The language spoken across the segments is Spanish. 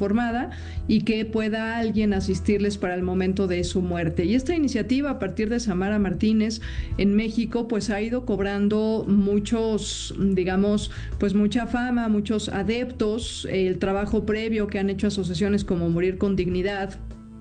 informada y que pueda alguien asistirles para el momento de su muerte. Y esta iniciativa, a partir de Samara Martínez en México, pues ha ido cobrando muchos, digamos, pues mucha fama, muchos adeptos. El trabajo previo que han hecho asociaciones como Morir con Dignidad,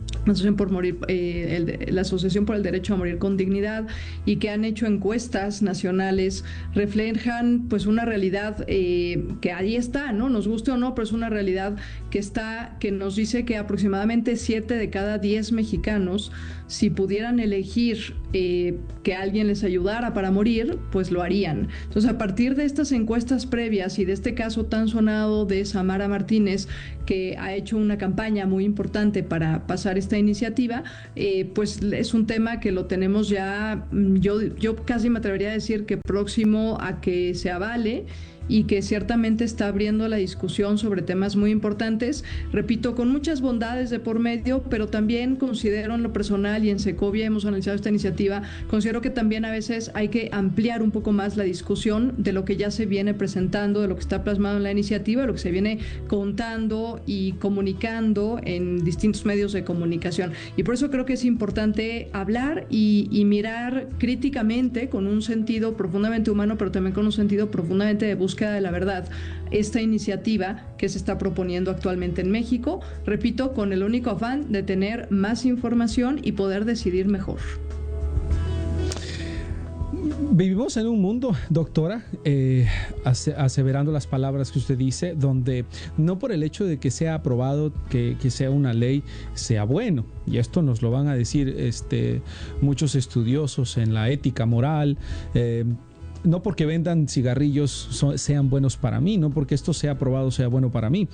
la Asociación por el Derecho a Morir con Dignidad, y que han hecho encuestas nacionales, reflejan pues una realidad que ahí está, ¿no? Nos guste o no, pero es una realidad que nos dice que aproximadamente 7 de cada 10 mexicanos, si pudieran elegir que alguien les ayudara para morir, pues lo harían. Entonces, a partir de estas encuestas previas y de este caso tan sonado de Samara Martínez, que ha hecho una campaña muy importante para pasar esta iniciativa, pues es un tema que lo tenemos ya, yo casi me atrevería a decir que próximo a que se avale, y que ciertamente está abriendo la discusión sobre temas muy importantes, repito, con muchas bondades de por medio, pero también considero en lo personal, y en Secovia hemos analizado esta iniciativa, considero que también a veces hay que ampliar un poco más la discusión de lo que ya se viene presentando, de lo que está plasmado en la iniciativa, de lo que se viene contando y comunicando en distintos medios de comunicación. Y por eso creo que es importante hablar y mirar críticamente, con un sentido profundamente humano, pero también con un sentido profundamente de búsqueda de la verdad, esta iniciativa que se está proponiendo actualmente en México, repito, con el único afán de tener más información y poder decidir mejor. Vivimos en un mundo, doctora, aseverando las palabras que usted dice, donde no por el hecho de que sea aprobado, que sea una ley, sea bueno. Y esto nos lo van a decir muchos estudiosos en la ética moral. No porque vendan cigarrillos sean buenos para mí, no porque esto sea aprobado sea bueno para mí.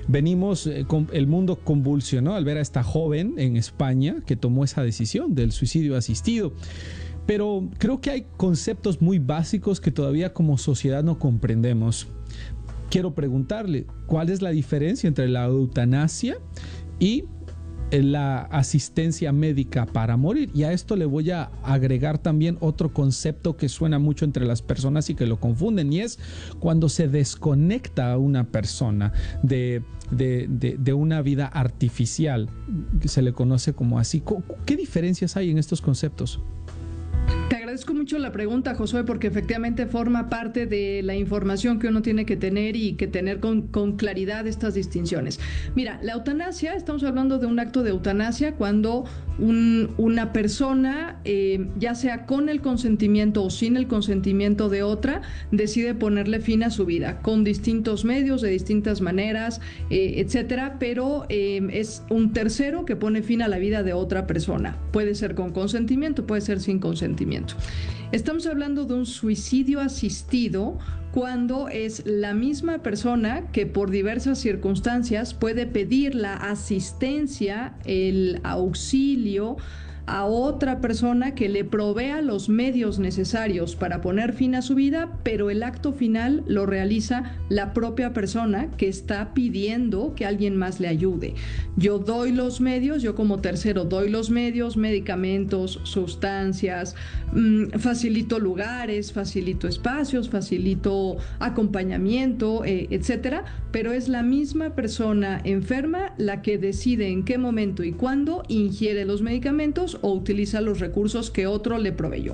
El mundo convulsionó al ver a esta joven en España que tomó esa decisión del suicidio asistido. Pero creo que hay conceptos muy básicos que todavía como sociedad no comprendemos. Quiero preguntarle, ¿cuál es la diferencia entre la eutanasia y la asistencia médica para morir? Y a esto le voy a agregar también otro concepto que suena mucho entre las personas y que lo confunden, y es cuando se desconecta a una persona de una vida artificial, que se le conoce como así. ¿Qué diferencias hay en estos conceptos? Te agradezco mucho la pregunta, Josué, porque efectivamente forma parte de la información que uno tiene que tener y que tener con claridad estas distinciones. Mira, la eutanasia, estamos hablando de un acto de eutanasia cuando una persona, ya sea con el consentimiento o sin el consentimiento de otra, decide ponerle fin a su vida, con distintos medios, de distintas maneras, etcétera, pero es un tercero que pone fin a la vida de otra persona. Puede ser con consentimiento, puede ser sin consentimiento. Estamos hablando de un suicidio asistido cuando es la misma persona que por diversas circunstancias puede pedir la asistencia, el auxilio a otra persona que le provea los medios necesarios para poner fin a su vida, pero el acto final lo realiza la propia persona que está pidiendo que alguien más le ayude. Yo doy los medios, yo como tercero doy los medios, medicamentos, sustancias, facilito lugares, facilito espacios, facilito acompañamiento, etcétera, pero es la misma persona enferma la que decide en qué momento y cuándo ingiere los medicamentos o utiliza los recursos que otro le proveyó.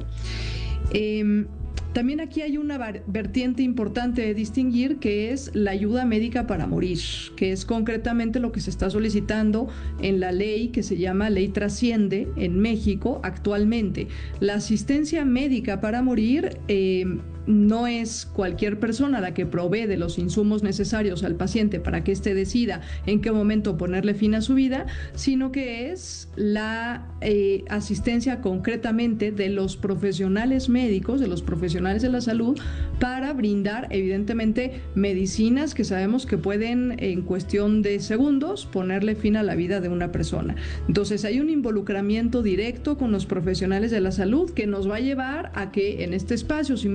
También aquí hay una vertiente importante de distinguir, que es la ayuda médica para morir, que es concretamente lo que se está solicitando en la ley que se llama Ley Trasciende en México actualmente. La asistencia médica para morir no es cualquier persona la que provee de los insumos necesarios al paciente para que éste decida en qué momento ponerle fin a su vida, sino que es la asistencia concretamente de los profesionales médicos, de los profesionales de la salud, para brindar evidentemente medicinas que sabemos que pueden en cuestión de segundos ponerle fin a la vida de una persona. Entonces hay un involucramiento directo con los profesionales de la salud que nos va a llevar a que en este espacio, si me lo permite,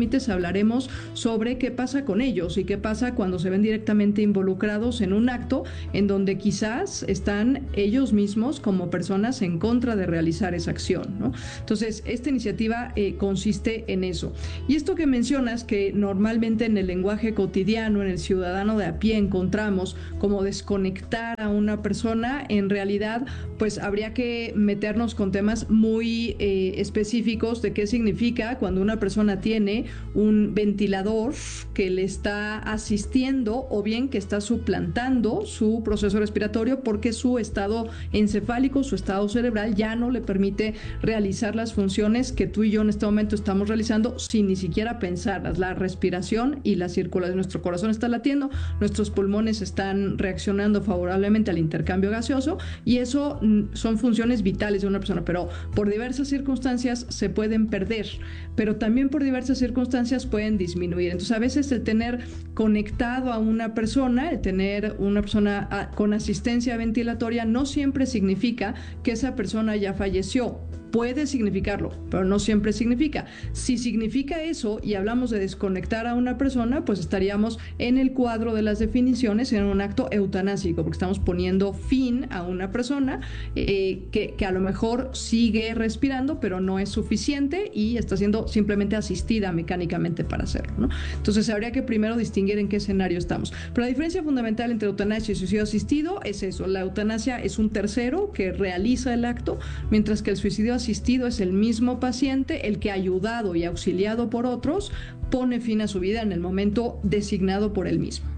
trámites hablaremos sobre qué pasa con ellos y qué pasa cuando se ven directamente involucrados en un acto en donde quizás están ellos mismos como personas en contra de realizar esa acción, ¿no? Entonces, esta iniciativa consiste en eso. Y esto que mencionas, que normalmente en el lenguaje cotidiano, en el ciudadano de a pie encontramos como desconectar a una persona, en realidad pues habría que meternos con temas muy específicos de qué significa cuando una persona tiene un ventilador que le está asistiendo o bien que está suplantando su proceso respiratorio porque su estado encefálico, su estado cerebral ya no le permite realizar las funciones que tú y yo en este momento estamos realizando sin ni siquiera pensarlas. La respiración y la circulación, nuestro corazón está latiendo, nuestros pulmones están reaccionando favorablemente al intercambio gaseoso y eso son funciones vitales de una persona, pero por diversas circunstancias se pueden perder, pero también por diversas circunstancias pueden disminuir. Entonces, a veces el tener conectado a una persona, el tener una persona con asistencia ventilatoria no siempre significa que esa persona ya falleció. Puede significarlo, pero no siempre significa. Si significa eso y hablamos de desconectar a una persona, pues estaríamos en el cuadro de las definiciones en un acto eutanásico, porque estamos poniendo fin a una persona que a lo mejor sigue respirando, pero no es suficiente y está siendo simplemente asistida mecánicamente para hacerlo, ¿no? Entonces habría que primero distinguir en qué escenario estamos. Pero la diferencia fundamental entre eutanasia y suicidio asistido es eso. La eutanasia es un tercero que realiza el acto, mientras que el suicidio asistido es el mismo paciente, el que ayudado y auxiliado por otros pone fin a su vida en el momento designado por él mismo.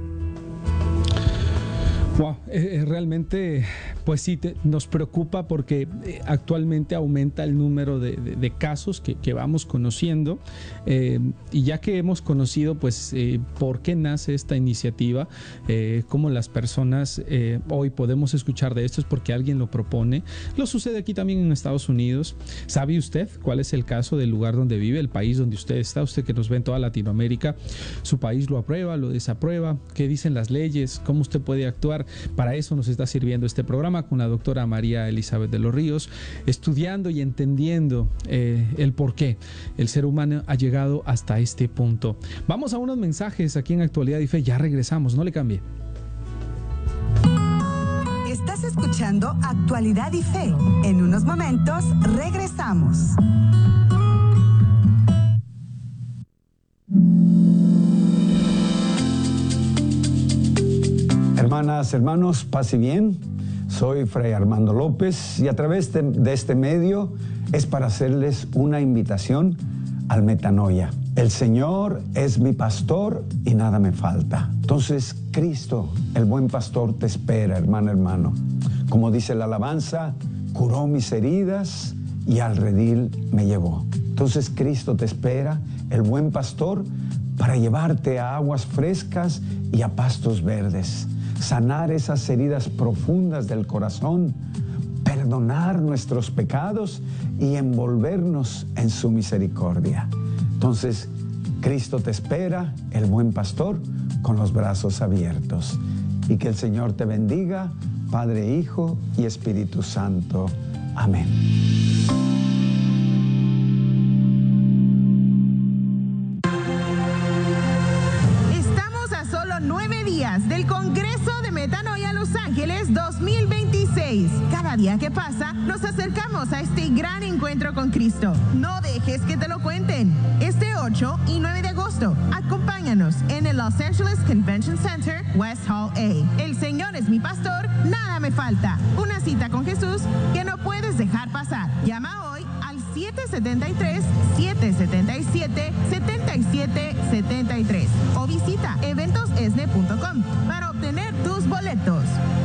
Wow, realmente, pues sí, nos preocupa porque actualmente aumenta el número de casos que vamos conociendo y ya que hemos conocido, pues, por qué nace esta iniciativa, cómo las personas hoy podemos escuchar de esto es porque alguien lo propone. Lo sucede aquí también en Estados Unidos. ¿Sabe usted cuál es el caso del lugar donde vive, el país donde usted está? Usted que nos ve en toda Latinoamérica, ¿su país lo aprueba, lo desaprueba? ¿Qué dicen las leyes? ¿Cómo usted puede actuar? Para eso nos está sirviendo este programa con la doctora María Elizabeth de los Ríos, estudiando y entendiendo el por qué el ser humano ha llegado hasta este punto. Vamos a unos mensajes aquí en Actualidad y Fe, ya regresamos, no le cambie. Estás escuchando Actualidad y Fe. En unos momentos regresamos. Hermanas, hermanos, paz y bien. Soy Fray Armando López y a través de este medio es para hacerles una invitación al metanoia. El Señor es mi pastor y nada me falta. Entonces, Cristo, el buen pastor, te espera, hermana, hermano. Como dice la alabanza, curó mis heridas y al redil me llevó. Entonces, Cristo te espera, el buen pastor, para llevarte a aguas frescas y a pastos verdes. Sanar esas heridas profundas del corazón, perdonar nuestros pecados y envolvernos en su misericordia. Entonces, Cristo te espera, el buen pastor, con los brazos abiertos. Y que el Señor te bendiga, Padre, Hijo y Espíritu Santo. Amén. Del Congreso de Metanoia Los Ángeles 2026. Cada día que pasa, nos acercamos a este gran encuentro con Cristo. No dejes que te lo cuenten. Este 8 y 9 de agosto, acompáñanos en el Los Angeles Convention Center, West Hall A. El Señor es mi pastor, nada me falta. Una cita con Jesús que no puedes dejar pasar. Llama hoy al 773-777-7773 o visita eventosesne.com para obtener tus boletos.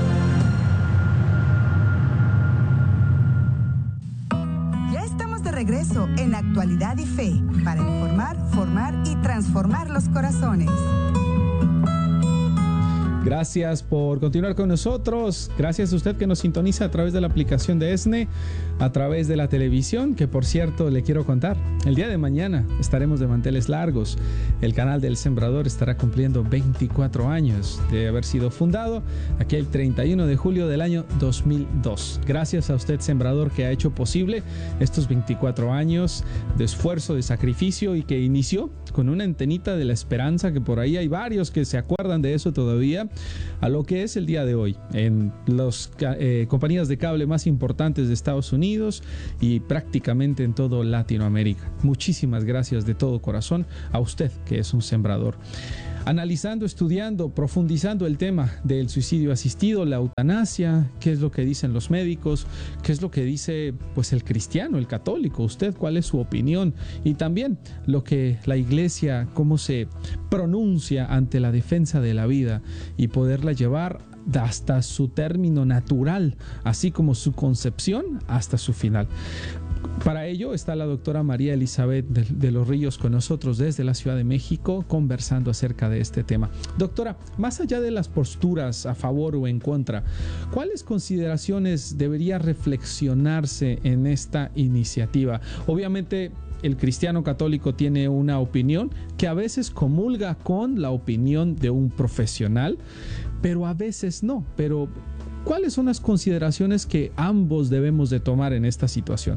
Ya estamos de regreso en Actualidad y Fe para informar, formar y transformar los corazones. Gracias por continuar con nosotros. Gracias a usted que nos sintoniza a través de la aplicación de ESNE, a través de la televisión, que por cierto le quiero contar, el día de mañana estaremos de manteles largos. El canal del Sembrador estará cumpliendo 24 años de haber sido fundado aquí el 31 de julio del año 2002. Gracias a usted, Sembrador, que ha hecho posible estos 24 años de esfuerzo, de sacrificio, y que inició con una antenita de la esperanza, que por ahí hay varios que se acuerdan de eso todavía, a lo que es el día de hoy en las compañías de cable más importantes de Estados Unidos y prácticamente en todo Latinoamérica. Muchísimas gracias de todo corazón a usted, que es un sembrador. Analizando, estudiando, profundizando el tema del suicidio asistido, la eutanasia, qué es lo que dicen los médicos, qué es lo que dice pues el cristiano, el católico, usted cuál es su opinión, y también lo que la iglesia, cómo se pronuncia ante la defensa de la vida y poderla llevar hasta su término natural, así como su concepción hasta su final. Para ello está la doctora María Elizabeth de los Ríos con nosotros desde la Ciudad de México, conversando acerca de este tema. Doctora, más allá de las posturas a favor o en contra, ¿cuáles consideraciones debería reflexionarse en esta iniciativa? Obviamente, el cristiano católico tiene una opinión que a veces comulga con la opinión de un profesional, pero a veces no. Pero, ¿cuáles son las consideraciones que ambos debemos de tomar en esta situación?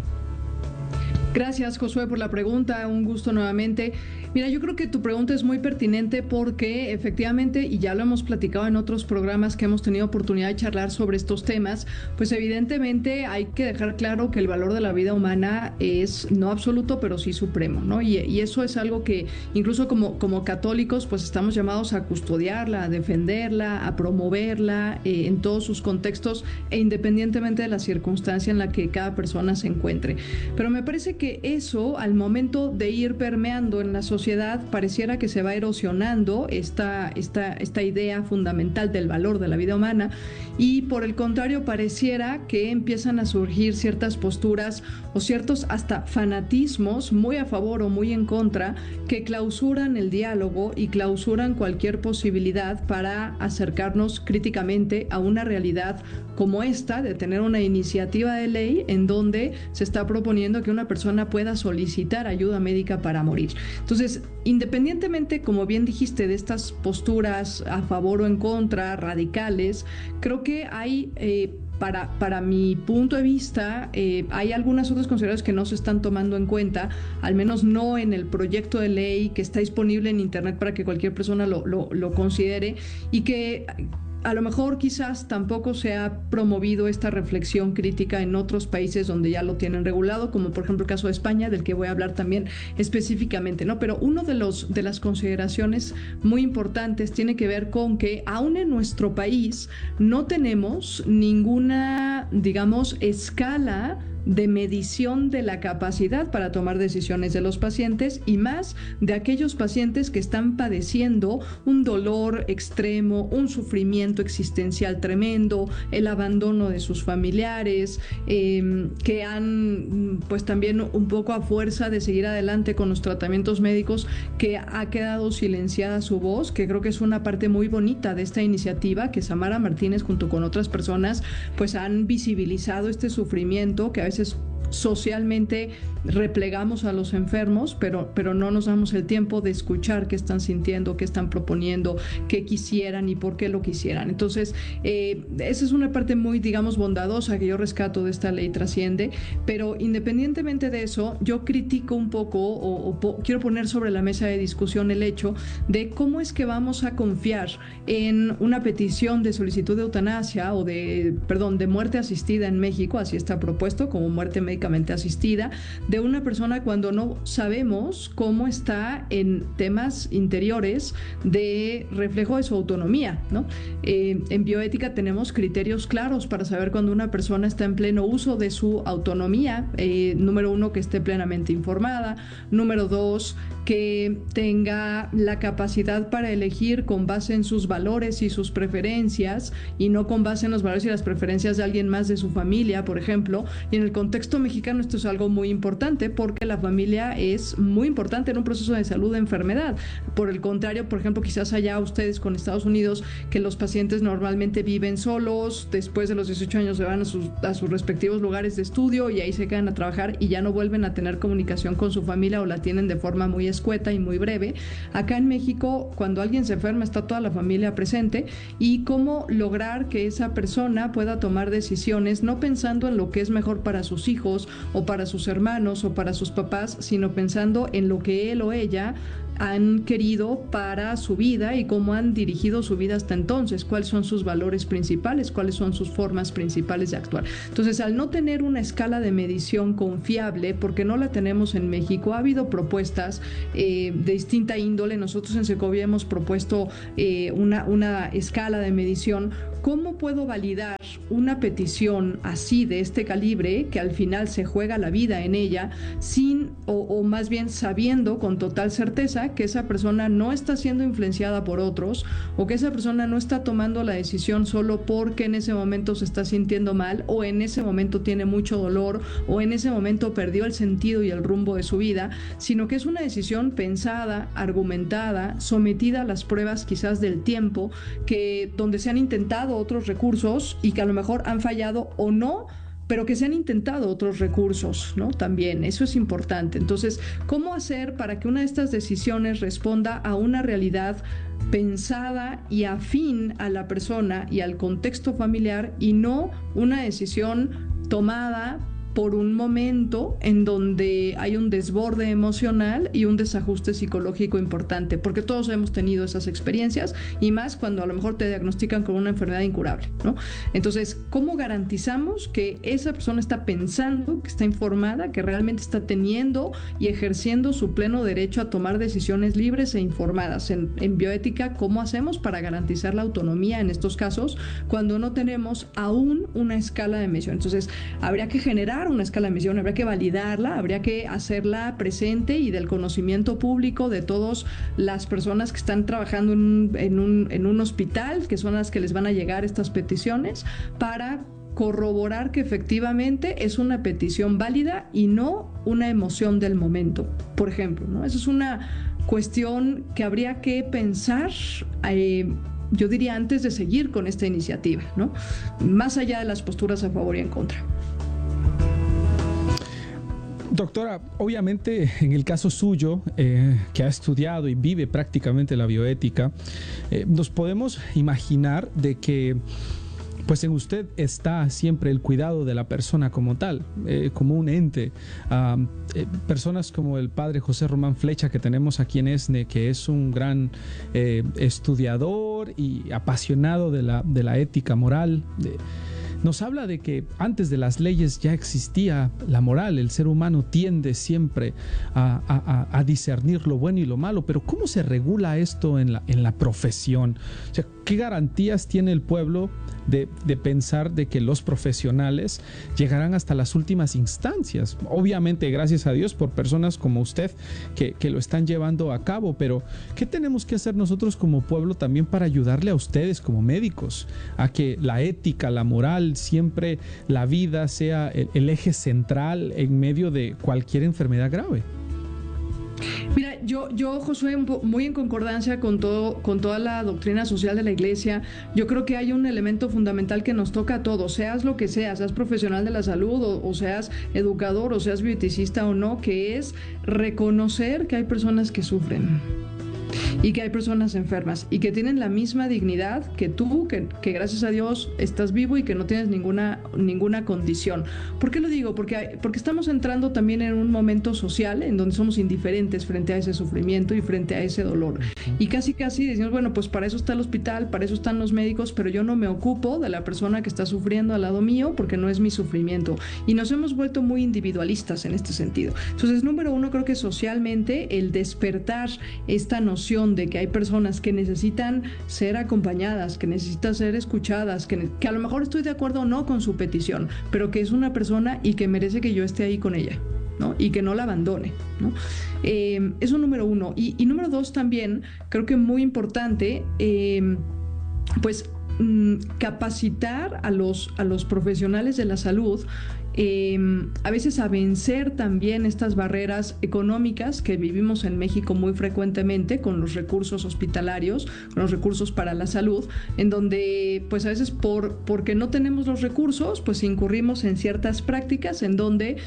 Gracias, Josué, por la pregunta. Un gusto nuevamente. Mira, yo creo que tu pregunta es muy pertinente porque efectivamente, y ya lo hemos platicado en otros programas que hemos tenido oportunidad de charlar sobre estos temas, pues evidentemente hay que dejar claro que el valor de la vida humana es no absoluto, pero sí supremo, ¿no? Y eso es algo que incluso como católicos pues estamos llamados a custodiarla, a defenderla, a promoverla en todos sus contextos e independientemente de la circunstancia en la que cada persona se encuentre. Pero me parece que eso, al momento de ir permeando en la sociedad, pareciera que se va erosionando esta idea fundamental del valor de la vida humana, y por el contrario pareciera que empiezan a surgir ciertas posturas o ciertos hasta fanatismos muy a favor o muy en contra que clausuran el diálogo y clausuran cualquier posibilidad para acercarnos críticamente a una realidad como esta de tener una iniciativa de ley en donde se está proponiendo que una persona pueda solicitar ayuda médica para morir. Entonces, independientemente, como bien dijiste, de estas posturas a favor o en contra, radicales, creo que hay para mi punto de vista, hay algunas otras consideraciones que no se están tomando en cuenta, al menos no en el proyecto de ley que está disponible en internet para que cualquier persona lo considere, y que a lo mejor quizás tampoco se ha promovido esta reflexión crítica en otros países donde ya lo tienen regulado, como por ejemplo el caso de España, del que voy a hablar también específicamente, ¿no? Pero uno de las consideraciones muy importantes tiene que ver con que aún en nuestro país no tenemos ninguna, digamos, escala de medición de la capacidad para tomar decisiones de los pacientes, y más de aquellos pacientes que están padeciendo un dolor extremo, un sufrimiento existencial tremendo, el abandono de sus familiares, que han pues también un poco a fuerza de seguir adelante con los tratamientos médicos, que ha quedado silenciada su voz, que creo que es una parte muy bonita de esta iniciativa, que Samara Martínez junto con otras personas pues han visibilizado este sufrimiento que a veces socialmente replegamos a los enfermos, pero no nos damos el tiempo de escuchar qué están sintiendo, qué están proponiendo, qué quisieran y por qué lo quisieran. Entonces, esa es una parte muy, digamos, bondadosa que yo rescato de esta ley Trasciende, pero independientemente de eso, yo critico un poco quiero poner sobre la mesa de discusión el hecho de cómo es que vamos a confiar en una petición de solicitud de eutanasia o de muerte asistida en México, así está propuesto como muerte médicamente asistida, de una persona cuando no sabemos cómo está en temas interiores de reflejo de su autonomía, ¿no? En bioética tenemos criterios claros para saber cuando una persona está en pleno uso de su autonomía. Número 1, que esté plenamente informada. Número 2, que tenga la capacidad para elegir con base en sus valores y sus preferencias, y no con base en los valores y las preferencias de alguien más de su familia, por ejemplo. Y en el contexto mexicano esto es algo muy importante porque la familia es muy importante en un proceso de salud de enfermedad. Por el contrario, por ejemplo, quizás allá ustedes con Estados Unidos, que los pacientes normalmente viven solos, después de los 18 años se van a sus respectivos lugares de estudio y ahí se quedan a trabajar y ya no vuelven a tener comunicación con su familia o la tienen de forma muy escueta y muy breve. Acá en México, cuando alguien se enferma, está toda la familia presente, y cómo lograr que esa persona pueda tomar decisiones no pensando en lo que es mejor para sus hijos o para sus hermanos o para sus papás, sino pensando en lo que él o ella han querido para su vida y cómo han dirigido su vida hasta entonces, cuáles son sus valores principales, cuáles son sus formas principales de actuar. Entonces, al no tener una escala de medición confiable, porque no la tenemos en México, ha habido propuestas de distinta índole. Nosotros en Secovia hemos propuesto una escala de medición. ¿Cómo puedo validar una petición así de este calibre, que al final se juega la vida en ella, sin, o más bien sabiendo con total certeza que esa persona no está siendo influenciada por otros, o que esa persona no está tomando la decisión solo porque en ese momento se está sintiendo mal, o en ese momento tiene mucho dolor, o en ese momento perdió el sentido y el rumbo de su vida, sino que es una decisión pensada, argumentada, sometida a las pruebas quizás del tiempo, que donde se han intentado otros recursos y que a lo mejor han fallado o no, pero que se han intentado otros recursos, ¿no? También, eso es importante. Entonces, ¿cómo hacer para que una de estas decisiones responda a una realidad pensada y afín a la persona y al contexto familiar, y no una decisión tomada por un momento en donde hay un desborde emocional y un desajuste psicológico importante? Porque todos hemos tenido esas experiencias, y más cuando a lo mejor te diagnostican con una enfermedad incurable, ¿no? Entonces, ¿cómo garantizamos que esa persona está pensando, que está informada, que realmente está teniendo y ejerciendo su pleno derecho a tomar decisiones libres e informadas? En bioética, ¿cómo hacemos para garantizar la autonomía en estos casos cuando no tenemos aún una escala de medición? Entonces, habría que generar una escala de medición, habría que validarla, habría que hacerla presente y del conocimiento público de todas las personas que están trabajando en un hospital, que son las que les van a llegar estas peticiones, para corroborar que efectivamente es una petición válida y no una emoción del momento, por ejemplo, ¿no? Esa es una cuestión que habría que pensar, yo diría, antes de seguir con esta iniciativa, ¿no? Más allá de las posturas a favor y en contra. Doctora, obviamente en el caso suyo, que ha estudiado y vive prácticamente la bioética, nos podemos imaginar de que pues en usted está siempre el cuidado de la persona como tal, como un ente. Personas como el padre José Román Flecha, que tenemos aquí en ESNE, que es un gran estudiador y apasionado de la ética moral, nos habla de que antes de las leyes ya existía la moral. El ser humano tiende siempre a discernir lo bueno y lo malo, pero ¿cómo se regula esto en la profesión? O sea, ¿qué garantías tiene el pueblo de pensar de que los profesionales llegarán hasta las últimas instancias? Obviamente, gracias a Dios por personas como usted que lo están llevando a cabo, pero ¿qué tenemos que hacer nosotros como pueblo también para ayudarle a ustedes como médicos a que la ética, la moral, siempre la vida sea el eje central en medio de cualquier enfermedad grave? Mira, yo Josué, muy en concordancia con toda la doctrina social de la Iglesia, yo creo que hay un elemento fundamental que nos toca a todos, seas lo que seas profesional de la salud o seas educador o seas bioeticista o no, que es reconocer que hay personas que sufren y que hay personas enfermas y que tienen la misma dignidad que tú, que gracias a Dios estás vivo y que no tienes ninguna condición. ¿Por qué lo digo? Porque estamos entrando también en un momento social en donde somos indiferentes frente a ese sufrimiento y frente a ese dolor. Y casi decimos, bueno, pues para eso está el hospital, para eso están los médicos, pero yo no me ocupo de la persona que está sufriendo al lado mío porque no es mi sufrimiento. Y nos hemos vuelto muy individualistas en este sentido. Entonces, número uno, creo que socialmente el despertar esta noción de que hay personas que necesitan ser acompañadas, que necesitan ser escuchadas, que a lo mejor estoy de acuerdo o no con su petición, pero que es una persona y que merece que yo esté ahí con ella, ¿no? Y que no la abandone, ¿no? Eso número uno. Y número dos también, creo que muy importante, pues capacitar a los profesionales de la salud, a veces a vencer también estas barreras económicas que vivimos en México muy frecuentemente con los recursos hospitalarios, con los recursos para la salud, en donde pues a veces porque no tenemos los recursos, pues incurrimos en ciertas prácticas en donde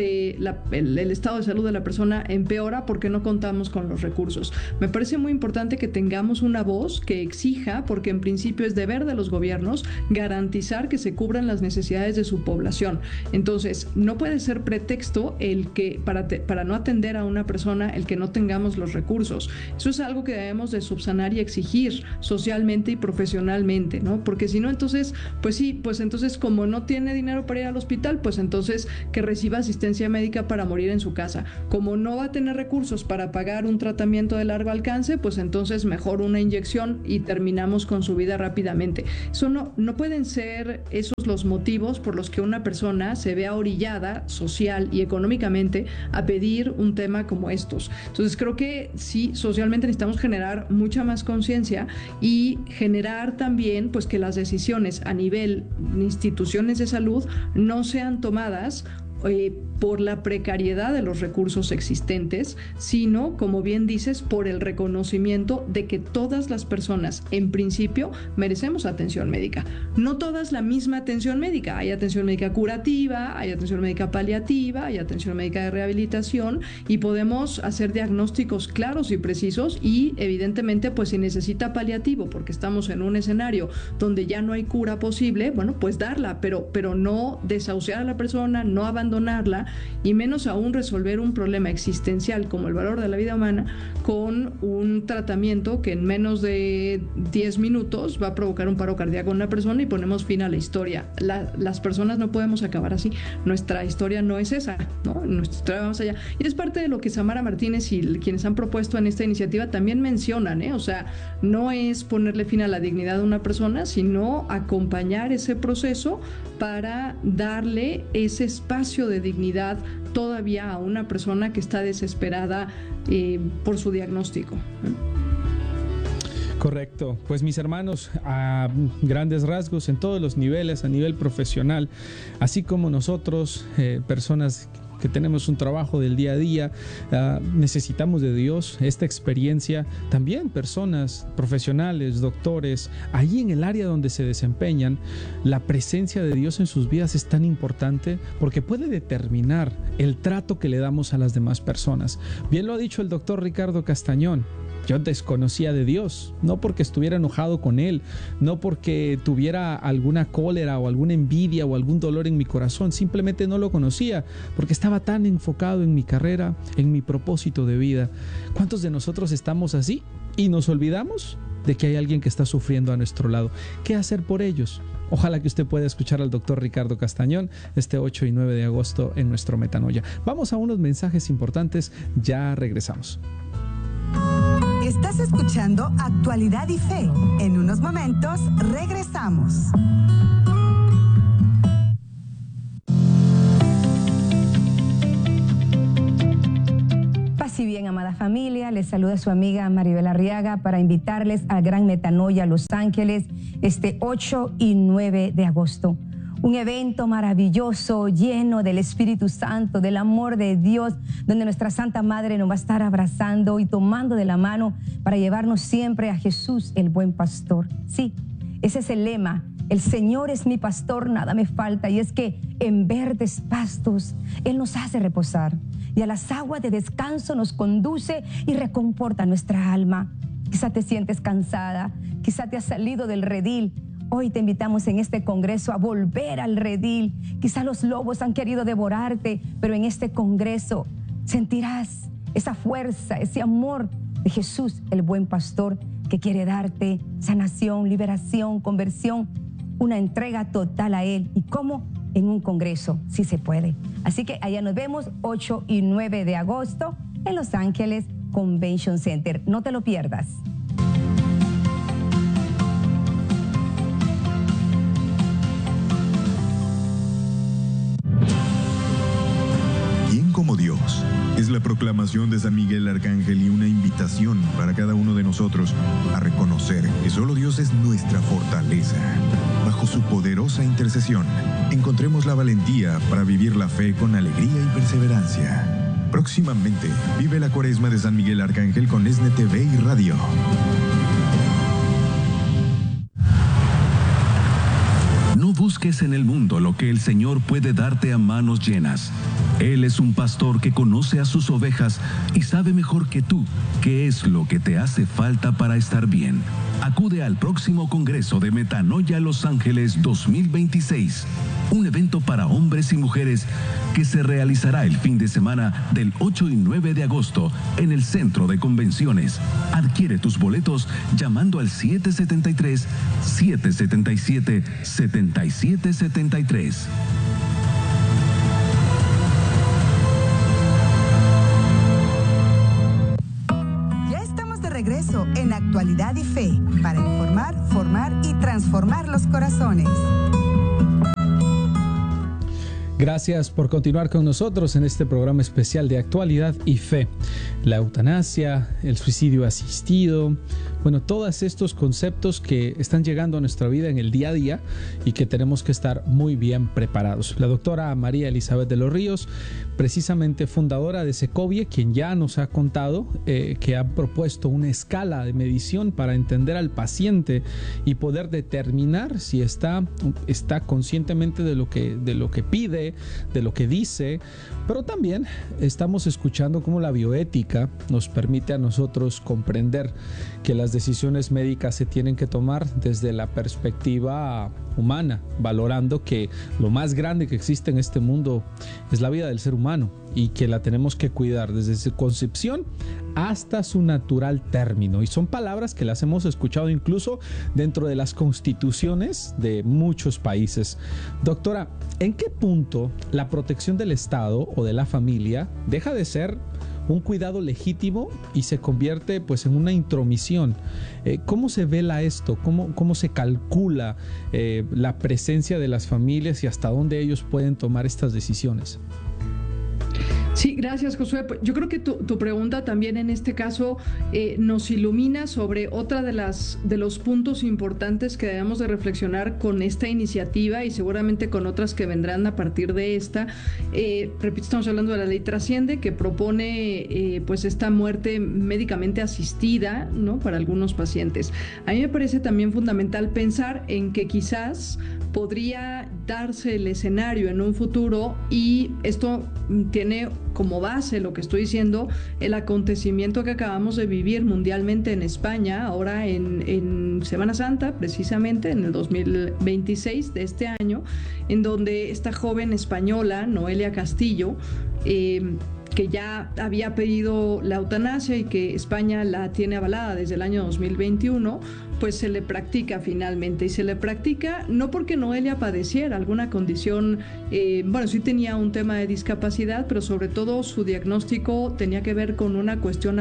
el estado de salud de la persona empeora porque no contamos con los recursos. Me parece muy importante que tengamos una voz que exija, porque en principio es deber de los gobiernos garantizar que se cubran las necesidades de su población. Entonces, no puede ser pretexto el que para no atender a una persona el que no tengamos los recursos. Eso es algo que debemos de subsanar y exigir socialmente y profesionalmente, ¿no? Porque si no, entonces, pues sí, pues entonces como no tiene dinero para ir al hospital, pues entonces que reciba asistencia médica para morir en su casa. Como no va a tener recursos para pagar un tratamiento de largo alcance, pues entonces mejor una inyección y terminamos con su vida rápidamente. Eso no pueden ser esos los motivos por los que una persona se vea orillada social y económicamente a pedir un tema como estos. Entonces creo que sí, socialmente necesitamos generar mucha más conciencia y generar también pues que las decisiones a nivel de instituciones de salud no sean tomadas por la precariedad de los recursos existentes, sino, como bien dices, por el reconocimiento de que todas las personas, en principio, merecemos atención médica. No todas la misma atención médica. Hay atención médica curativa, hay atención médica paliativa, hay atención médica de rehabilitación y podemos hacer diagnósticos claros y precisos y, evidentemente, pues si necesita paliativo porque estamos en un escenario donde ya no hay cura posible, bueno, pues darla, pero no desahuciar a la persona, no abandonarla y menos aún resolver un problema existencial como el valor de la vida humana con un tratamiento que en menos de 10 minutos va a provocar un paro cardíaco en una persona y ponemos fin a la historia. Las personas no podemos acabar así. Nuestra historia no es esa, ¿no? Nuestra historia va más allá. Y es parte de lo que Samara Martínez y quienes han propuesto en esta iniciativa también mencionan, ¿eh? O sea, no es ponerle fin a la dignidad de una persona, sino acompañar ese proceso para darle ese espacio de dignidad todavía a una persona que está desesperada por su diagnóstico. Correcto. Pues mis hermanos, a grandes rasgos, en todos los niveles, a nivel profesional, así como nosotros, personas que tenemos un trabajo del día a día, necesitamos de Dios, esta experiencia, también personas profesionales, doctores, allí en el área donde se desempeñan, la presencia de Dios en sus vidas es tan importante porque puede determinar el trato que le damos a las demás personas. Bien lo ha dicho el doctor Ricardo Castañón. Yo desconocía de Dios, no porque estuviera enojado con Él, no porque tuviera alguna cólera o alguna envidia o algún dolor en mi corazón, simplemente no lo conocía porque estaba tan enfocado en mi carrera, en mi propósito de vida. ¿Cuántos de nosotros estamos así y nos olvidamos de que hay alguien que está sufriendo a nuestro lado? ¿Qué hacer por ellos? Ojalá que usted pueda escuchar al doctor Ricardo Castañón este 8 y 9 de agosto en nuestro Metanoia. Vamos a unos mensajes importantes, ya regresamos. Estás escuchando Actualidad y Fe. En unos momentos regresamos. Paz y bien, amada familia, les saluda su amiga Maribel Arriaga para invitarles al Gran Metanoia Los Ángeles este 8 y 9 de agosto. Un evento maravilloso, lleno del Espíritu Santo, del amor de Dios, donde nuestra Santa Madre nos va a estar abrazando y tomando de la mano para llevarnos siempre a Jesús, el buen pastor. Sí, ese es el lema. El Señor es mi pastor, nada me falta. Y es que en verdes pastos Él nos hace reposar y a las aguas de descanso nos conduce y reconforta nuestra alma. Quizá te sientes cansada, quizá te has salido del redil. Hoy te invitamos en este congreso a volver al redil. Quizá los lobos han querido devorarte, pero en este congreso sentirás esa fuerza, ese amor de Jesús, el buen pastor, que quiere darte sanación, liberación, conversión, una entrega total a Él. ¿Y cómo? En un congreso, sí se puede. Así que allá nos vemos 8 y 9 de agosto en Los Ángeles Convention Center. No te lo pierdas. como Dios. Es la proclamación de San Miguel Arcángel y una invitación para cada uno de nosotros a reconocer que solo Dios es nuestra fortaleza. Bajo su poderosa intercesión, encontremos la valentía para vivir la fe con alegría y perseverancia. Próximamente, vive la Cuaresma de San Miguel Arcángel con ESNE TV y Radio. No busques en el mundo lo que el Señor puede darte a manos llenas. Él es un pastor que conoce a sus ovejas y sabe mejor que tú qué es lo que te hace falta para estar bien. Acude al próximo Congreso de Metanoia Los Ángeles 2026, un evento para hombres y mujeres que se realizará el fin de semana del 8 y 9 de agosto en el Centro de Convenciones. Adquiere tus boletos llamando al 773-777-7773. Regreso en Actualidad y Fe para informar, formar y transformar los corazones. Gracias por continuar con nosotros en este programa especial de Actualidad y Fe. La eutanasia, el suicidio asistido, bueno, todos estos conceptos que están llegando a nuestra vida en el día a día y que tenemos que estar muy bien preparados. La doctora María Elizabeth de los Ríos, precisamente fundadora de Secovie, quien ya nos ha contado que ha propuesto una escala de medición para entender al paciente y poder determinar si está conscientemente de lo que pide, de lo que dice, pero también estamos escuchando cómo la bioética nos permite a nosotros comprender que las decisiones médicas se tienen que tomar desde la perspectiva humana, valorando que lo más grande que existe en este mundo es la vida del ser humano y que la tenemos que cuidar desde su concepción hasta su natural término. Y son palabras que las hemos escuchado incluso dentro de las constituciones de muchos países. Doctora, ¿en qué punto la protección del Estado o de la familia deja de ser un cuidado legítimo y se convierte pues en una intromisión? ¿Cómo se vela esto? ¿Cómo se calcula la presencia de las familias y hasta dónde ellos pueden tomar estas decisiones? Sí, gracias, Josué. Yo creo que tu pregunta también en este caso nos ilumina sobre otra de los puntos importantes que debemos de reflexionar con esta iniciativa y seguramente con otras que vendrán a partir de esta. Repito, estamos hablando de la ley Trasciende, que propone pues esta muerte médicamente asistida, ¿no?, para algunos pacientes. A mí me parece también fundamental pensar en que quizás podría darse el escenario en un futuro, y esto tiene como base lo que estoy diciendo, el acontecimiento que acabamos de vivir mundialmente en España, ahora en Semana Santa, precisamente en el 2026 de este año, en donde esta joven española, Noelia Castillo, que ya había pedido la eutanasia y que España la tiene avalada desde el año 2021, pues se le practica finalmente. Y se le practica no porque Noelia padeciera alguna condición, bueno, sí tenía un tema de discapacidad, pero sobre todo su diagnóstico tenía que ver con una cuestión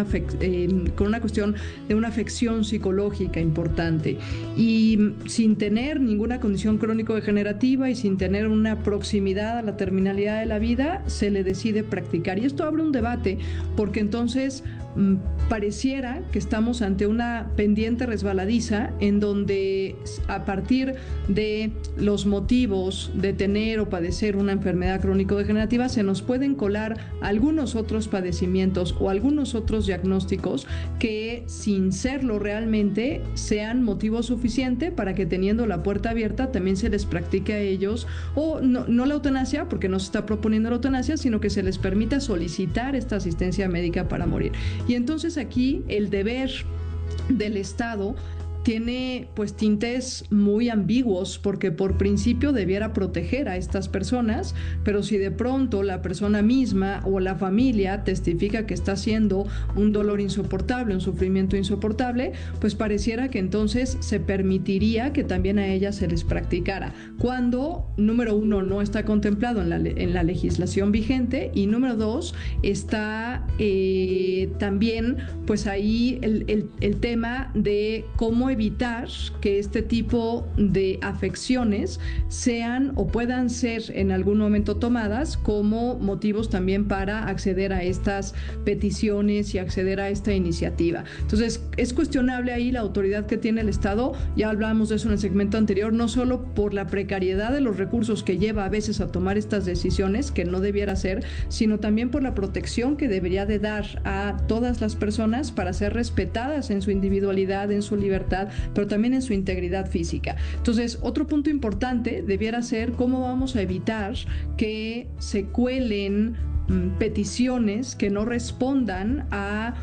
de una afección psicológica importante. Y sin tener ninguna condición crónico-degenerativa y sin tener una proximidad a la terminalidad de la vida, se le decide practicar. Y esto abre un debate, porque entonces pareciera que estamos ante una pendiente resbaladiza en donde a partir de los motivos de tener o padecer una enfermedad crónico-degenerativa se nos pueden colar algunos otros padecimientos o algunos otros diagnósticos que, sin serlo realmente, sean motivo suficiente para que, teniendo la puerta abierta, también se les practique a ellos, o no la eutanasia, porque no se está proponiendo la eutanasia, sino que se les permita solicitar esta asistencia médica para morir. Y entonces aquí el deber del Estado tiene pues tintes muy ambiguos, porque por principio debiera proteger a estas personas, pero si de pronto la persona misma o la familia testifica que está haciendo un dolor insoportable, un sufrimiento insoportable, pues pareciera que entonces se permitiría que también a ellas se les practicara, cuando, número uno, no está contemplado en la legislación vigente, y número dos, está también pues ahí el tema de cómo evitar que este tipo de afecciones sean o puedan ser en algún momento tomadas como motivos también para acceder a estas peticiones y acceder a esta iniciativa. Entonces, es cuestionable ahí la autoridad que tiene el Estado, ya hablábamos de eso en el segmento anterior, no solo por la precariedad de los recursos que lleva a veces a tomar estas decisiones, que no debiera ser, sino también por la protección que debería de dar a todas las personas para ser respetadas en su individualidad, en su libertad, pero también en su integridad física. Entonces, otro punto importante debiera ser cómo vamos a evitar que se cuelen peticiones que no respondan al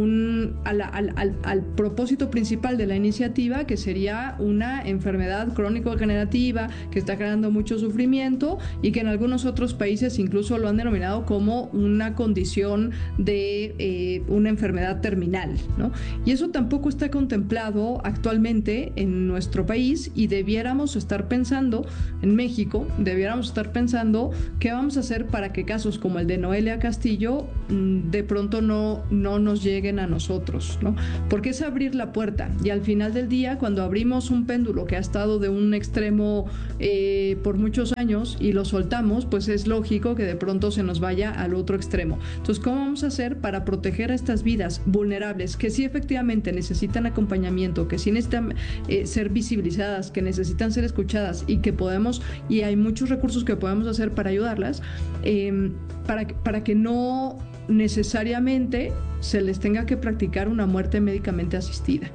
propósito principal de la iniciativa, que sería una enfermedad crónico-degenerativa que está creando mucho sufrimiento y que en algunos otros países incluso lo han denominado como una condición de una enfermedad terminal, ¿no? Y eso tampoco está contemplado actualmente en nuestro país, y debiéramos estar pensando, en México, qué vamos a hacer para que casos como el de Noelia Castillo de pronto no nos lleguen a nosotros, ¿no? Porque es abrir la puerta, y al final del día, cuando abrimos un péndulo que ha estado de un extremo por muchos años y lo soltamos, pues es lógico que de pronto se nos vaya al otro extremo. Entonces, ¿cómo vamos a hacer para proteger a estas vidas vulnerables que sí efectivamente necesitan acompañamiento, que sí necesitan ser visibilizadas, que necesitan ser escuchadas, y que podemos, y hay muchos recursos que podemos hacer para ayudarlas, para que no necesariamente se les tenga que practicar una muerte médicamente asistida?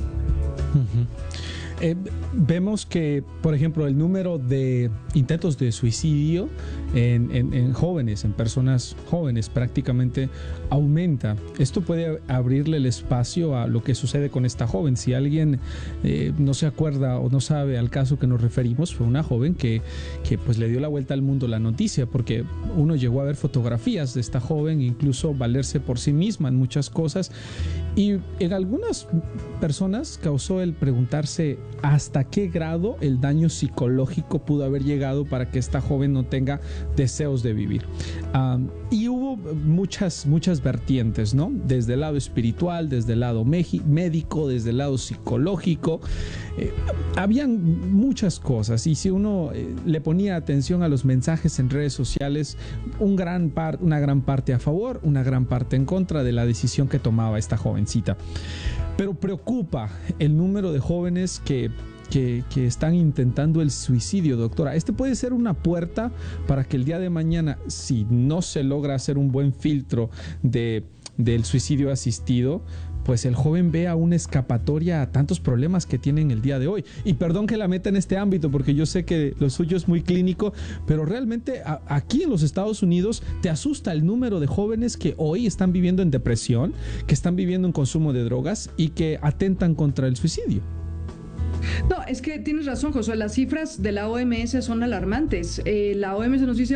Vemos que, por ejemplo, el número de intentos de suicidio en jóvenes, en personas jóvenes, prácticamente aumenta. Esto puede abrirle el espacio a lo que sucede con esta joven. Si alguien no se acuerda o no sabe al caso que nos referimos, fue una joven que pues le dio la vuelta al mundo la noticia, porque uno llegó a ver fotografías de esta joven, incluso valerse por sí misma en muchas cosas, y en algunas personas causó el preguntarse hasta qué grado el daño psicológico pudo haber llegado para que esta joven no tenga deseos de vivir. Y hubo muchas vertientes, ¿no? Desde el lado espiritual, desde el lado médico, desde el lado psicológico. Habían muchas cosas, y si uno le ponía atención a los mensajes en redes sociales, una gran parte a favor, una gran parte en contra de la decisión que tomaba esta jovencita. Pero preocupa el número de jóvenes que están intentando el suicidio, doctora. Este puede ser una puerta para que el día de mañana, si no se logra hacer un buen filtro del suicidio asistido, pues el joven vea una escapatoria a tantos problemas que tienen el día de hoy. Y perdón que la meta en este ámbito, porque yo sé que lo suyo es muy clínico, pero realmente aquí en los Estados Unidos te asusta el número de jóvenes que hoy están viviendo en depresión, que están viviendo en consumo de drogas y que atentan contra el suicidio. No, es que tienes razón, Josué. Las cifras de la OMS son alarmantes. La OMS nos dice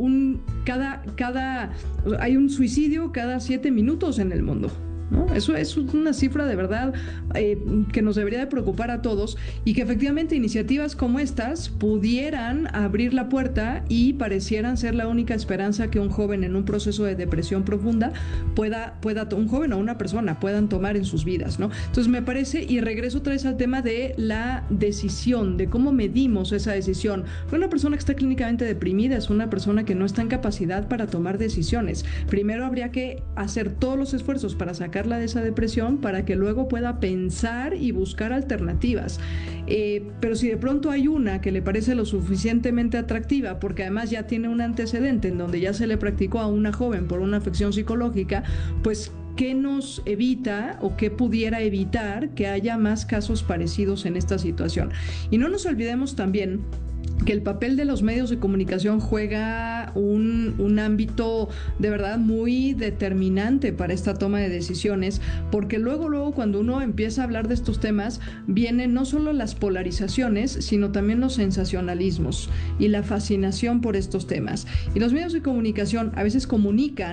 hay un suicidio cada 7 minutos en el mundo, ¿no? Eso es una cifra de verdad que nos debería de preocupar a todos, y que efectivamente iniciativas como estas pudieran abrir la puerta y parecieran ser la única esperanza que un joven en un proceso de depresión profunda un joven o una persona puedan tomar en sus vidas, ¿no? Entonces me parece, y regreso otra vez al tema de la decisión, de cómo medimos esa decisión. Una persona que está clínicamente deprimida es una persona que no está en capacidad para tomar decisiones. Primero habría que hacer todos los esfuerzos para sacarla de esa depresión, para que luego pueda pensar y buscar alternativas. Pero si de pronto hay una que le parece lo suficientemente atractiva, porque además ya tiene un antecedente en donde ya se le practicó a una joven por una afección psicológica, pues ¿qué nos evita o qué pudiera evitar que haya más casos parecidos en esta situación? Y no nos olvidemos también que el papel de los medios de comunicación juega un ámbito de verdad muy determinante para esta toma de decisiones, porque luego cuando uno empieza a hablar de estos temas, vienen no solo las polarizaciones, sino también los sensacionalismos y la fascinación por estos temas. Y los medios de comunicación a veces comunican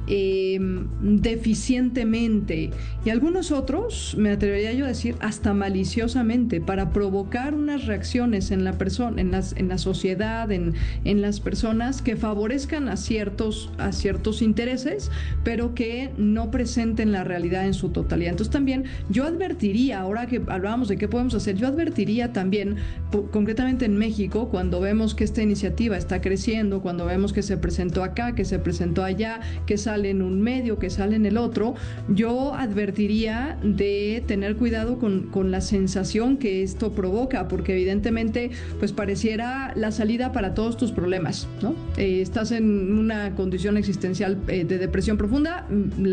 deficientemente, y algunos otros, me atrevería yo a decir, hasta maliciosamente, para provocar unas reacciones en la persona, en la sociedad, en las personas que favorezcan a ciertos intereses, pero que no presenten la realidad en su totalidad. Entonces también yo advertiría, ahora que hablábamos de qué podemos hacer, yo advertiría también, concretamente en México, cuando vemos que esta iniciativa está creciendo, cuando vemos que se presentó acá, que se presentó allá, que sale en un medio, que sale en el otro, yo advertiría de tener cuidado con la sensación que esto provoca, porque evidentemente pues pareciera la salida para todos tus problemas, ¿no? Estás en una condición existencial de depresión profunda,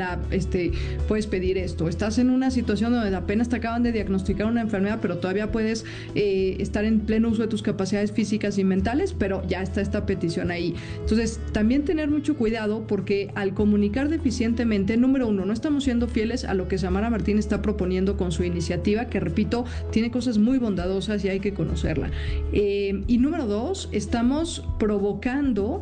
puedes pedir esto. Estás en una situación donde apenas te acaban de diagnosticar una enfermedad, pero todavía puedes estar en pleno uso de tus capacidades físicas y mentales, pero ya está esta petición ahí. Entonces, también tener mucho cuidado, porque al comunicar deficientemente, número uno, no estamos siendo fieles a lo que Samara Martín está proponiendo con su iniciativa, que repito, tiene cosas muy bondadosas y hay que conocerla. Y número dos, estamos provocando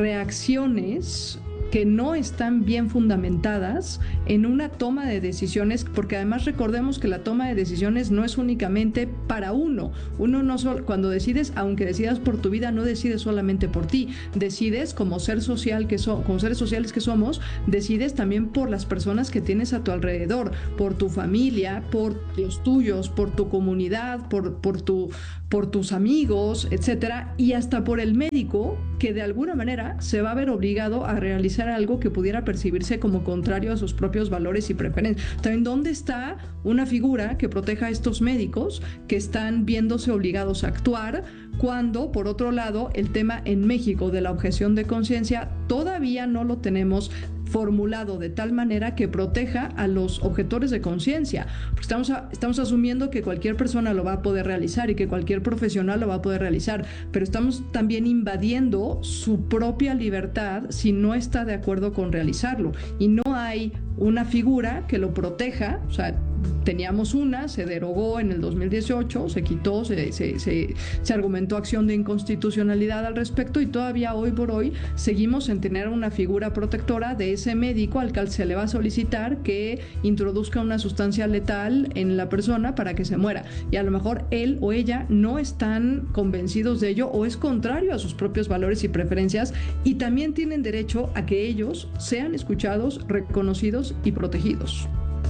reacciones que no están bien fundamentadas en una toma de decisiones, porque además recordemos que la toma de decisiones no es únicamente para uno. Uno no solo, cuando decides, aunque decidas por tu vida, no decides solamente por ti, decides como ser social como seres sociales que somos, decides también por las personas que tienes a tu alrededor, por tu familia, por los tuyos, por tu comunidad, por tus amigos, etcétera, y hasta por el médico, que de alguna manera se va a ver obligado a realizar algo que pudiera percibirse como contrario a sus propios valores y preferencias. También, ¿dónde está una figura que proteja a estos médicos que están viéndose obligados a actuar, cuando, por otro lado, el tema en México de la objeción de conciencia todavía no lo tenemos formulado de tal manera que proteja a los objetores de conciencia? Porque estamos asumiendo que cualquier persona lo va a poder realizar y que cualquier profesional lo va a poder realizar, pero estamos también invadiendo su propia libertad si no está de acuerdo con realizarlo, y no hay una figura que lo proteja. O sea, teníamos se derogó en el 2018, se quitó, se argumentó acción de inconstitucionalidad al respecto, y todavía hoy por hoy seguimos sin tener una figura protectora de ese médico al cual se le va a solicitar que introduzca una sustancia letal en la persona para que se muera, y a lo mejor él o ella no están convencidos de ello o es contrario a sus propios valores y preferencias, y también tienen derecho a que ellos sean escuchados, reconocidos y protegidos.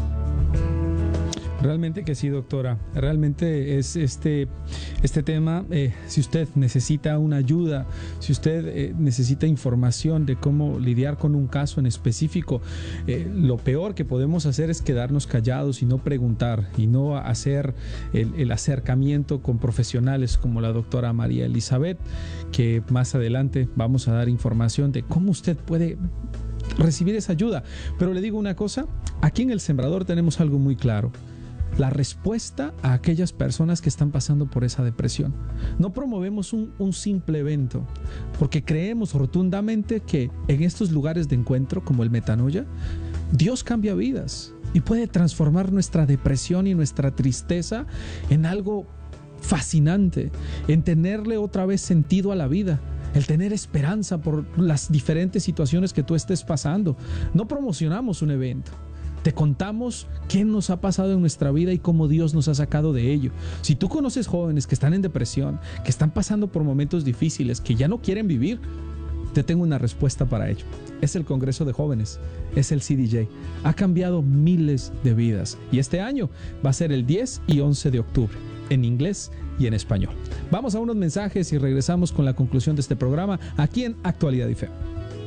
Realmente que sí, doctora. Realmente es este tema, si usted necesita una ayuda, si usted necesita información de cómo lidiar con un caso en específico, lo peor que podemos hacer es quedarnos callados y no preguntar, y no hacer el acercamiento con profesionales como la doctora María Elizabeth, que más adelante vamos a dar información de cómo usted puede recibir esa ayuda. Pero le digo una cosa, aquí en El Sembrador tenemos algo muy claro: la respuesta a aquellas personas que están pasando por esa depresión. No promovemos un simple evento, porque creemos rotundamente que en estos lugares de encuentro como el Metanoia, Dios cambia vidas y puede transformar nuestra depresión y nuestra tristeza en algo fascinante, en tenerle otra vez sentido a la vida, el tener esperanza por las diferentes situaciones que tú estés pasando. No promocionamos un evento, te contamos qué nos ha pasado en nuestra vida y cómo Dios nos ha sacado de ello. Si tú conoces jóvenes que están en depresión, que están pasando por momentos difíciles, que ya no quieren vivir, te tengo una respuesta para ello. Es el Congreso de Jóvenes, es el CDJ. Ha cambiado miles de vidas, y este año va a ser el 10 y 11 de octubre, en inglés y en español. Vamos a unos mensajes y regresamos con la conclusión de este programa aquí en Actualidad y Fe.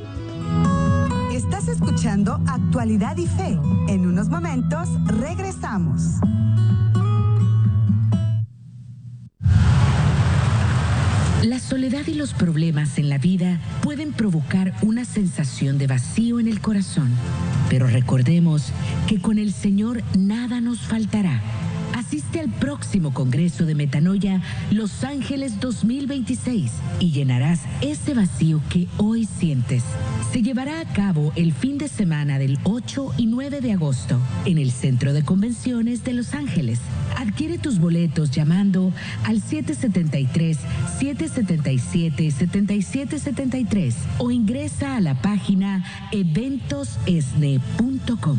Estás escuchando Actualidad y Fe. En unos momentos regresamos. La soledad y los problemas en la vida pueden provocar una sensación de vacío en el corazón. Pero recordemos que con el Señor nada nos faltará. Asiste al próximo Congreso de Metanoia Los Ángeles 2026 y llenarás ese vacío que hoy sientes. Se llevará a cabo el fin de semana del 8 y 9 de agosto en el Centro de Convenciones de Los Ángeles. Adquiere tus boletos llamando al 773-777-7773 o ingresa a la página eventosesne.com.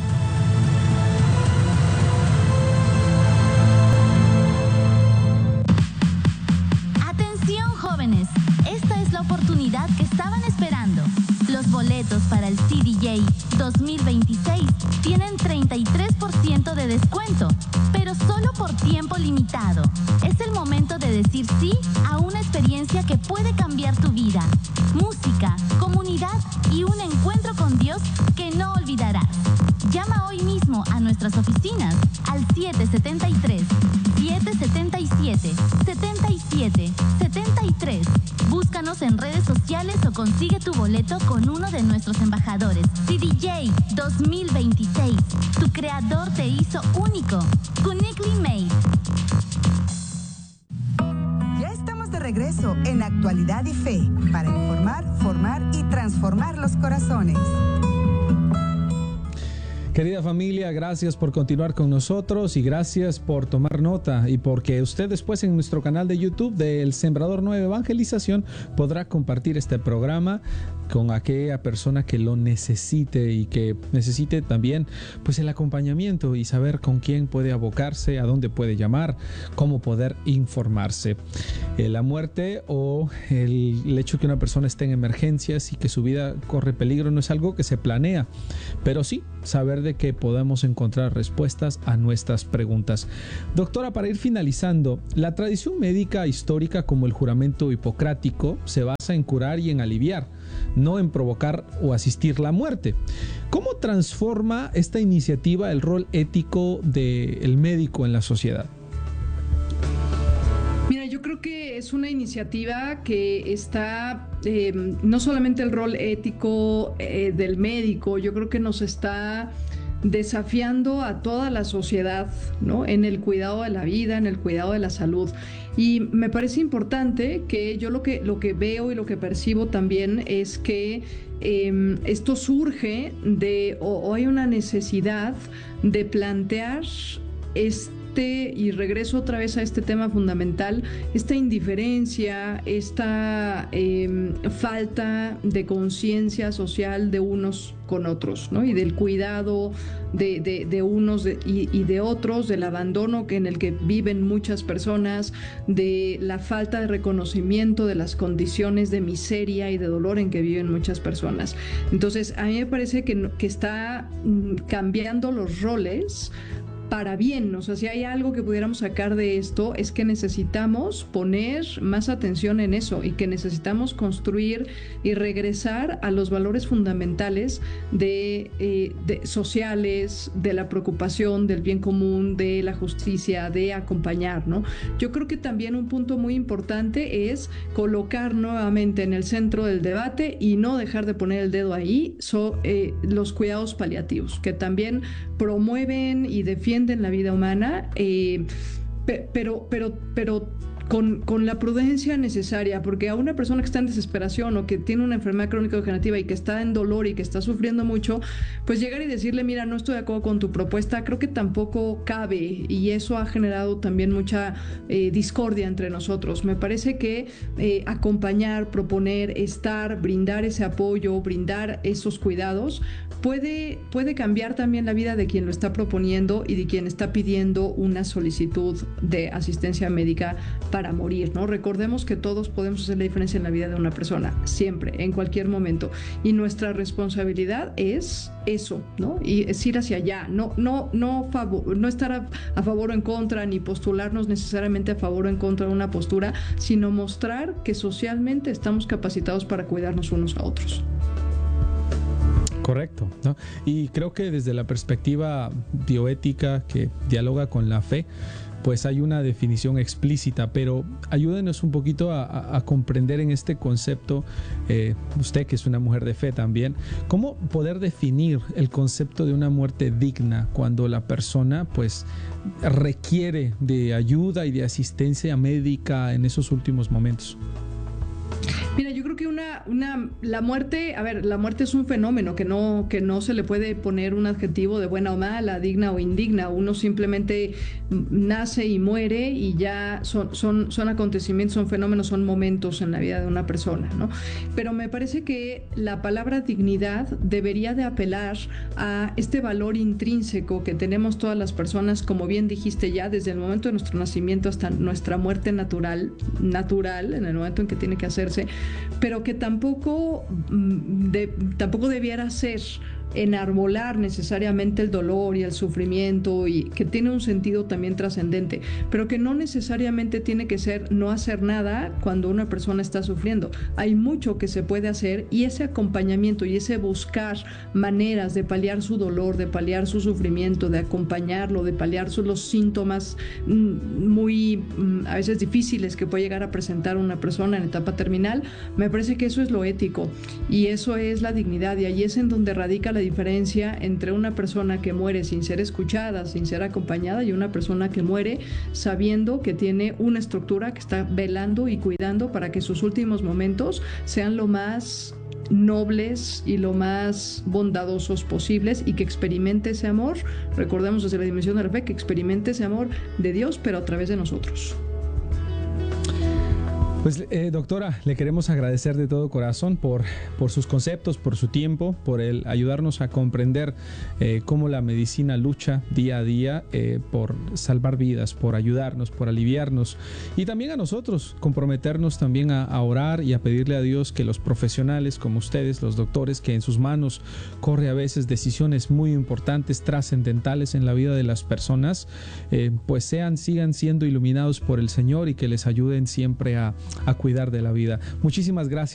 Atención, jóvenes, esta es la oportunidad que estaban esperando. Los boletos para el CDJ 2026 tienen 33% de descuento, pero solo por tiempo limitado. Es el momento de decir sí a una experiencia que puede cambiar tu vida. Música, comunidad y un encuentro con Dios que no olvidarás. Llama hoy mismo a nuestras oficinas al 773-777-7773. Búscanos en redes sociales o consigue tu boleto con uno de nuestros embajadores. CDJ 2026. Tu creador te hizo único. Uniquely made. Ya estamos de regreso en Actualidad y Fe para informar, formar y transformar los corazones. Querida familia, gracias por continuar con nosotros y gracias por tomar nota y porque usted después en nuestro canal de YouTube del Sembrador Nueva Evangelización podrá compartir este programa con aquella persona que lo necesite y que necesite también pues el acompañamiento y saber con quién puede abocarse, a dónde puede llamar, cómo poder informarse. La muerte o el hecho que una persona esté en emergencias y que su vida corre peligro no es algo que se planea, pero sí saber de que podamos encontrar respuestas a nuestras preguntas. Doctora, para ir finalizando, la tradición médica histórica como el juramento hipocrático se basa en curar y en aliviar, no en provocar o asistir la muerte. ¿Cómo transforma esta iniciativa el rol ético del médico en la sociedad? Mira, yo creo que es una iniciativa que está, no solamente el rol ético del médico, yo creo que nos está desafiando a toda la sociedad, ¿no? En el cuidado de la vida, en el cuidado de la salud. Y me parece importante que yo lo que veo y lo que percibo también es que esto surge de, o hay una necesidad de plantear y regreso otra vez a este tema fundamental, esta indiferencia, esta falta de conciencia social de unos con otros, ¿no? Y del cuidado de unos y de otros, del abandono en el que viven muchas personas, de la falta de reconocimiento de las condiciones de miseria y de dolor en que viven muchas personas. Entonces, a mí me parece que está cambiando los roles para bien. O sea, si hay algo que pudiéramos sacar de esto es que necesitamos poner más atención en eso y que necesitamos construir y regresar a los valores fundamentales de sociales, de la preocupación, del bien común, de la justicia, de acompañar, ¿no? Yo creo que también un punto muy importante es colocar nuevamente en el centro del debate y no dejar de poner el dedo ahí los cuidados paliativos, que también promueven y defienden la vida humana, pero con la prudencia necesaria, porque a una persona que está en desesperación o que tiene una enfermedad crónica degenerativa y que está en dolor y que está sufriendo mucho, pues llegar y decirle, mira, no estoy de acuerdo con tu propuesta, creo que tampoco cabe, y eso ha generado también mucha discordia entre nosotros. Me parece que acompañar, proponer, brindar ese apoyo, brindar esos cuidados puede cambiar también la vida de quien lo está proponiendo y de quien está pidiendo una solicitud de asistencia médica para morir, ¿no? Recordemos que todos podemos hacer la diferencia en la vida de una persona, siempre, en cualquier momento, y nuestra responsabilidad es eso, ¿no? Y es ir hacia allá, no estar a favor o en contra, ni postularnos necesariamente a favor o en contra de una postura, sino mostrar que socialmente estamos capacitados para cuidarnos unos a otros. Correcto, ¿no? Y creo que desde la perspectiva bioética que dialoga con la fe, pues hay una definición explícita, pero ayúdenos un poquito a comprender en este concepto, usted que es una mujer de fe también, cómo poder definir el concepto de una muerte digna cuando la persona pues requiere de ayuda y de asistencia médica en esos últimos momentos. Mira, yo creo que la muerte, la muerte es un fenómeno que no se le puede poner un adjetivo de buena o mala, digna o indigna. Uno simplemente nace y muere y ya son acontecimientos, son fenómenos, son momentos en la vida de una persona, ¿no? Pero me parece que la palabra dignidad debería de apelar a este valor intrínseco que tenemos todas las personas, como bien dijiste ya, desde el momento de nuestro nacimiento hasta nuestra muerte natural, en el momento en que tiene que hacerse, pero que tampoco debiera ser enarbolar necesariamente el dolor y el sufrimiento, y que tiene un sentido también trascendente, pero que no necesariamente tiene que ser no hacer nada cuando una persona está sufriendo. Hay mucho que se puede hacer, y ese acompañamiento y ese buscar maneras de paliar su dolor, de paliar su sufrimiento, de acompañarlo, de paliar los síntomas muy a veces difíciles que puede llegar a presentar una persona en etapa terminal, me parece que eso es lo ético y eso es la dignidad, y ahí es en donde radica la diferencia entre una persona que muere sin ser escuchada, sin ser acompañada, y una persona que muere sabiendo que tiene una estructura que está velando y cuidando para que sus últimos momentos sean lo más nobles y lo más bondadosos posibles, y que experimente ese amor, recordemos desde la dimensión de la fe, que experimente ese amor de Dios, pero a través de nosotros. Pues doctora, le queremos agradecer de todo corazón por sus conceptos, por su tiempo, por el ayudarnos a comprender cómo la medicina lucha día a día por salvar vidas, por ayudarnos, por aliviarnos, y también a nosotros comprometernos también a orar y a pedirle a Dios que los profesionales como ustedes, los doctores, que en sus manos corre a veces decisiones muy importantes, trascendentales en la vida de las personas, pues sigan siendo iluminados por el Señor y que les ayuden siempre a cuidar de la vida. Muchísimas gracias.